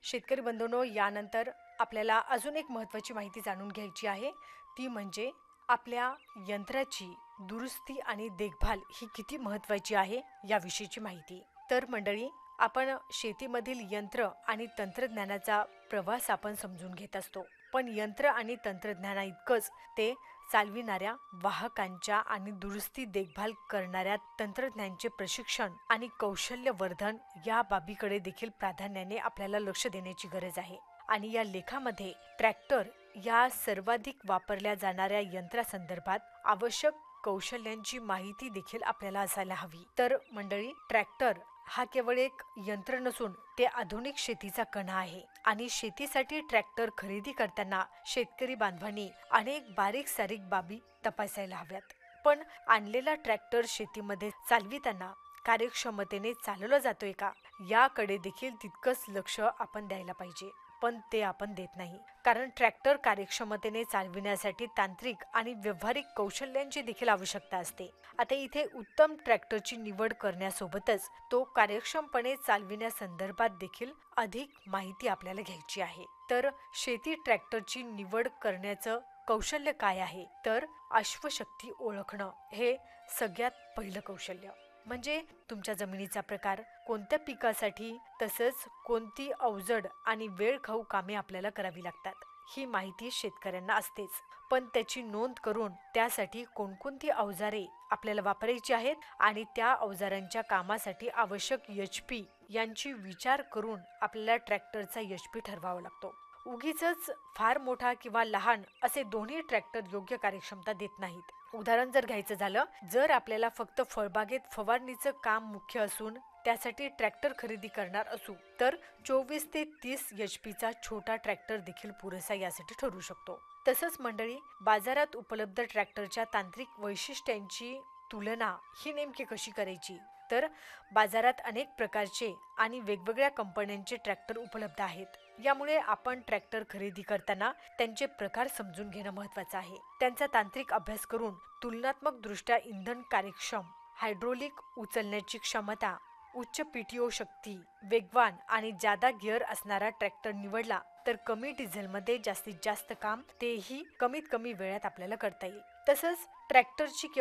शेतकरी बंधूंनो, यानंतर आपल्याला अजून एक महत्त्वाची माहिती जाणून घ्यायची आहे. ती म्हणजे आपल्या यंत्राची दुरुस्ती आणि देखभाल ही किती महत्त्वाची आहे याविषयीची माहिती. तर मंडळी, आपण शेतीमधील यंत्र आणि तंत्रज्ञानाचा प्रवास आपण समजून घेत असतो. पण यंत्र आणि तंत्रज्ञानाइतकंच ते चालविणाऱ्या वाहकांच्या आणि दुरुस्ती देखभाल करणाऱ्या तंत्रज्ञांचे प्रशिक्षण आणि कौशल्यवर्धन या बाबीकडे देखील प्राधान्याने आपल्याला लक्ष देण्याची गरज आहे. आणि या लेखामध्ये ट्रॅक्टर या सर्वाधिक वापरल्या जाणाऱ्या यंत्रासंदर्भात आवश्यक कौशल्यांची माहिती देखील आपल्याला असायला हवी. तर मंडळी, ट्रॅक्टर हा केवळ एक यंत्र नसून ते आधुनिक शेतीचा कणा आहे आणि शेतीसाठी ट्रॅक्टर खरेदी करताना शेतकरी बांधवांनी अनेक बारीक सारीक बाबी तपासायला हव्यात. पण आणलेला ट्रॅक्टर शेतीमध्ये चालविताना कार्यक्षमतेने चालवला जातोय का याकडे देखील तितकंच लक्ष आपण द्यायला पाहिजे. पण ते आपण देत नाही, कारण ट्रॅक्टर कार्यक्षमतेने चालविण्यासाठी तांत्रिक आणि व्यावहारिक कौशल्यांची देखील आवश्यकता असते. आता इथे उत्तम ट्रॅक्टरची निवड करण्यासोबतच तो कार्यक्षमपणे चालविण्यासंदर्भात देखील अधिक माहिती आपल्याला घ्यायची आहे. तर शेती ट्रॅक्टरची निवड करण्याचं कौशल्य काय आहे? तर अश्वशक्ती ओळखणं हे सगळ्यात पहिलं कौशल्य. म्हणजे तुमच्या जमिनीचा प्रकार, कोणत्या पिकासाठी, तसंच कोणती अवजड आणि वेळखाऊ कामे आपल्याला करावी लागतात ही माहिती शेतकऱ्यांना असतेच. पण त्याची नोंद करून त्यासाठी कोणकोणती अवजारे आपल्याला वापरायची आहेत आणि त्या अवजारांच्या कामासाठी आवश्यक HP यांची विचार करून आपल्याला ट्रॅक्टरचा HP ठरवावा लागतो. उगीचच फार मोठा किंवा लहान असे दोन्ही ट्रॅक्टर योग्य कार्यक्षमता देत नाहीत. उदाहरण जर घ्यायचं झालं, जर आपल्याला फक्त फळबागेत फवारणीचं काम मुख्य असून त्यासाठी ट्रॅक्टर खरेदी करणार असू तर 24 ते 30 HPचा छोटा ट्रॅक्टर देखील पुरेसा यासाठी ठरू शकतो. तसंच मंडळी, बाजारात उपलब्ध ट्रॅक्टरच्या तांत्रिक वैशिष्ट्यांची तुलना ही नेमकी कशी करायची? तर बाजारात अनेक प्रकारचे आणि वेगवेगळ्या कंपन्यांचे ट्रॅक्टर उपलब्ध आहेत. यामुळे आपण ट्रॅक्टर खरेदी करताना त्यांचे प्रकार समजून घेणं महत्त्वाचं आहे. त्यांचा तांत्रिक अभ्यास करून तुलनात्मक दृष्ट्या इंधन कार्यक्षम, हायड्रोलिक उचलण्याची क्षमता, उच्च PTO शक्ती, वेगवान आणि जादा गिअर असणारा ट्रॅक्टर निवडला तर कमी डिझेलमध्ये जास्तीत जास्त काम, तेही कमीत कमी वेळात आपल्याला करता येईल. तसंच ट्रॅक्टरची